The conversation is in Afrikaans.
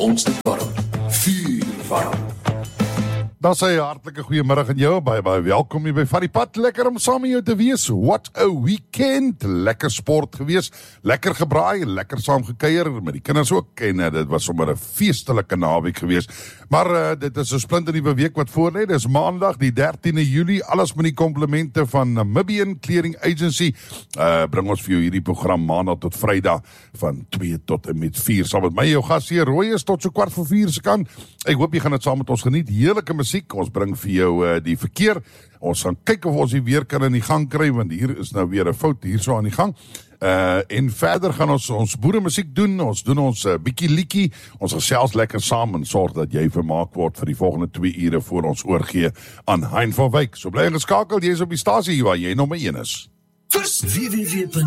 ons dit warm. Vuur warm. Dan sê hartelike goeiemiddag aan jou, baie welkom hier by Van die Pad, lekker om saam met jou te wees, what a weekend, lekker sport gewees, lekker gebraai, lekker saam gekuier, met die kinders ook, en dit was sommer 'n feestelike naweek gewees, maar dit is 'n splinternuwe week wat voorlê, dis maandag die 13de Julie, alles met die komplimente van Namibian Clearing Agency, bring ons vir jou hierdie program maandag tot Vrydag, van 2 tot en met 4, saam met my, jou gasheer Roy is tot so 3:15 se kant, ek hoop jy gaan dit saam met ons geniet, heerlike musiek, ons bring vir jou die verkeer, ons gaan kyk of ons die weer kan in die gang kry, want hier is nou weer 'n fout hier so aan die gang, en verder gaan ons boere musiek doen, ons doen ons bietjie liedjie, ons gesels lekker saam en sorg dat jy vermaak word vir die volgende 2 ure voor ons oorgee aan Hein van Wyk, so bly geskakel, jy is op die stasie waar jy nommer 1 is. Www.